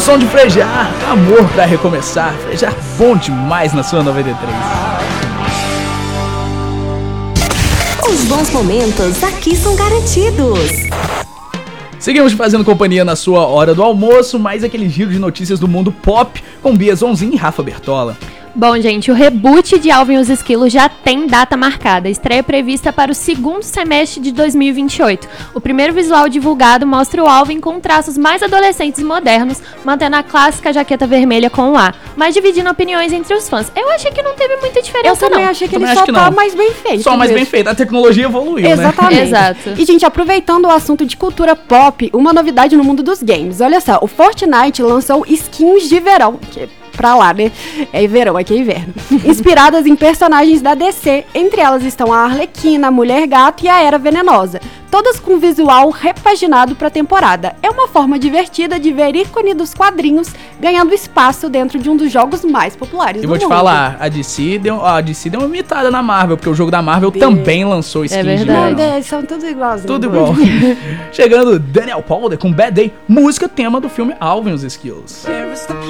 som de Frejá, amor pra recomeçar. Frejá bom demais na sua 93. Os bons momentos aqui são garantidos. Seguimos fazendo companhia na sua hora do almoço, mais aquele giro de notícias do mundo pop com Bia Zonzin e Rafa Bertola. Bom, gente, o reboot de Alvin e os Esquilos já tem data marcada. Estreia prevista para o segundo semestre de 2028. O primeiro visual divulgado mostra o Alvin com traços mais adolescentes e modernos, mantendo a clássica jaqueta vermelha com o A, mas dividindo opiniões entre os fãs. Eu achei que não teve muita diferença, Eu também achei que ele Também só acho que tá não. mais bem feito. Só mais mesmo. bem feito, a tecnologia evoluiu, Exatamente. né? Exato. E, gente, aproveitando o assunto de cultura pop, uma novidade no mundo dos games. Olha só, o Fortnite lançou skins de verão, que pra lá, né? É verão, aqui é inverno. Inspiradas em personagens da DC. Entre elas estão a Arlequina, a Mulher Gato e a Era Venenosa. Todas com visual repaginado pra temporada. É uma forma divertida de ver ícone dos quadrinhos ganhando espaço dentro de um dos jogos mais populares E do vou mundo. te falar, a DC deu uma imitada na Marvel, porque o jogo da Marvel também lançou skins de verdade. verão. Eles são tudo igualzinhos. Tudo igual. Chegando Daniel Powder com Bad Day, música tema do filme Alvin e os Esquilos.